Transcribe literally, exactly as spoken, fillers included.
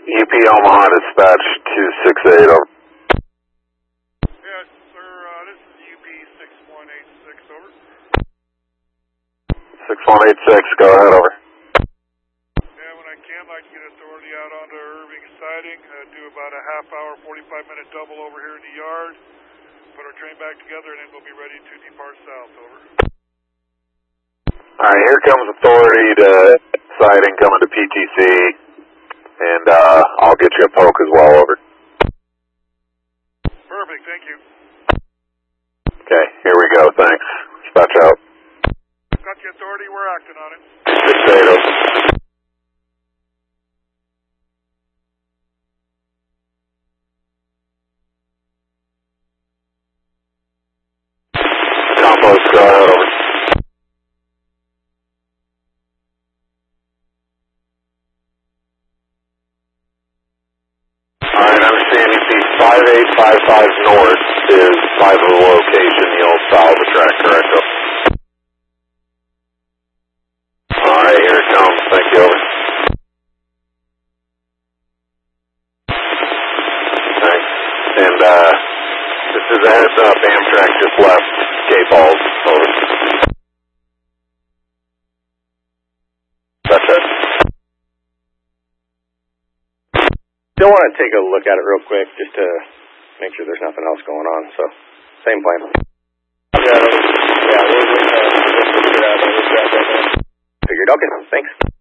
U P Omaha dispatch two six eight over. Yes, sir, uh, this is U P six one eight six, over. six one eight six, go ahead, over. Yeah, when I can, I'd like to get authority out onto Irving Siding, uh, do about a half hour, forty-five minute double over here in the yard, put our train back together, and then we'll be ready to depart south, over. Alright, here comes authority to Siding coming to P T C, and uh, I'll get you a poke as well, over. Perfect, thank you. Okay, here we go, thanks. Dispatch out. Got the authority, we're acting on it. six eight, over. Compos, go ahead, over. Alright, understanding the five eight five five north is by the location you'll follow the track, correct? Alright, here it comes, thank you, over. Thanks. And uh, this is a heads up, Amtrak just left Cape Falls, over. That's it. Still want to take a look at it real quick just to make sure there's nothing else going on. So, same plan. Yeah, yeah, we're, we're, uh, we're, we're, uh, we're, uh, Figured. Okay, thanks.